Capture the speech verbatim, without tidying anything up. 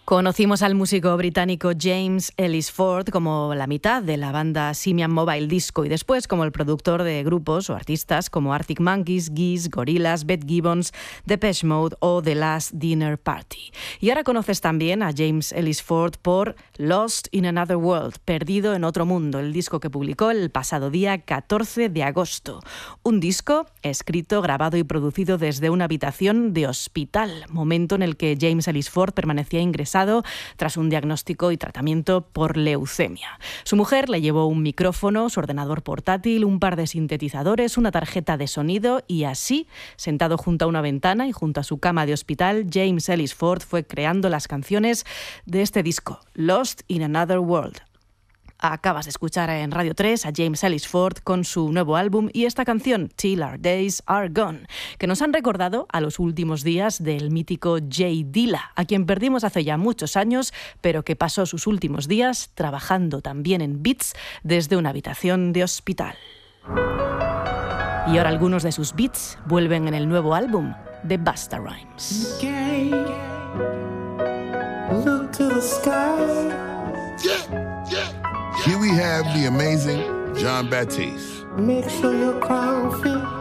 Conocimos al músico británico James Ellis Ford como la mitad de la banda Simian Mobile Disco y después como el productor de grupos o artistas como Arctic Monkeys, Geese, Gorillaz, Beth Gibbons, Depeche Mode o The Last Dinner Party. Y ahora conoces también a James Ellis Ford por Lost in Another World, Perdido en Otro Mundo, el disco que publicó el pasado día catorce de agosto. Un disco escrito, grabado y producido desde una habitación de hospital, momento en el que James Ellis Ford permanecía ingresado tras un diagnóstico y tratamiento por leucemia. Su mujer le llevó un micrófono, su ordenador portátil, un par de sintetizadores, una tarjeta de sonido y así, sentado junto a una ventana y junto a su cama de hospital, James Ellis Ford fue creando las canciones de este disco, Lost in Another World. Acabas de escuchar en Radio tres a James Ellis Ford con su nuevo álbum y esta canción, Till Our Days Are Gone, que nos han recordado a los últimos días del mítico Jay Dilla, a quien perdimos hace ya muchos años, pero que pasó sus últimos días trabajando también en beats desde una habitación de hospital. Y ahora algunos de sus beats vuelven en el nuevo álbum de Busta Rhymes. Okay. Look to the sky. Yeah, yeah. Here we have the amazing John Baptiste. Make sure your crown fit.